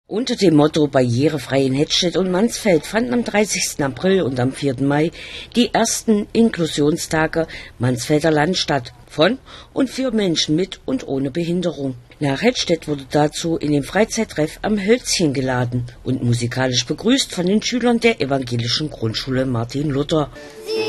Unter dem Motto Barrierefrei in Hettstedt und Mansfeld fanden am 30. April und am 4. Mai die ersten Inklusionstage Mansfelder Land statt, von und für Menschen mit und ohne Behinderung. Nach Hettstedt wurde dazu in den Freizeittreff am Hölzchen geladen und musikalisch begrüßt von den Schülern der evangelischen Grundschule Martin Luther.